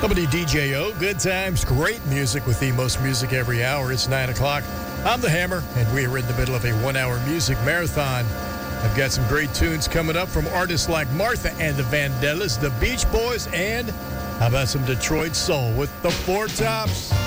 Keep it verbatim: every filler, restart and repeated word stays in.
W D J O, good times, great music with the most music every hour. It's nine o'clock. I'm the Hammer, and we are in the middle of a one-hour music marathon. I've got some great tunes coming up from artists like Martha and the Vandellas, the Beach Boys, and how about some Detroit soul with the Four Tops?